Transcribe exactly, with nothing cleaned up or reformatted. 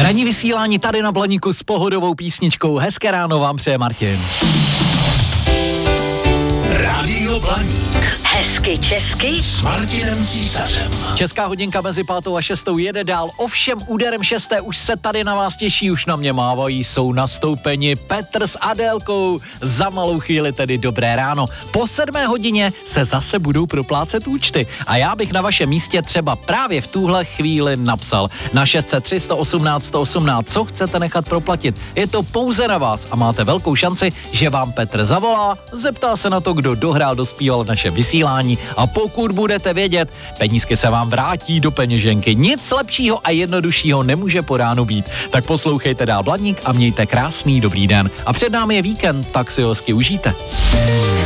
Ranní vysílání tady na Blaníku s pohodovou písničkou. Hezké ráno vám přeje Martin. Rádio Blaník. Hezky česky S Martinem Císařem. Česká hodinka mezi pátou a šestou jede dál. Ovšem úderem šesté už se tady na vás těší, už na mě mávají, jsou nastoupeni Petr s Adélkou. Za malou chvíli tedy dobré ráno. Po sedmé hodině se zase budou proplácet účty. A já bych na vašem místě třeba právě v tuhle chvíli napsal na šest set tři sto osmnáct sto osmnáct, co chcete nechat proplatit. Je to pouze na vás a máte velkou šanci, že vám Petr zavolá, zeptá se na to, kdo dohrál, dospíval v našem vysílání. A pokud budete vědět, penízky se vám vrátí do peněženky. Nic lepšího a jednoduššího nemůže po ránu být. Tak poslouchejte dál Blaník a mějte krásný dobrý den. A před námi je víkend, tak si ho hezky užijte.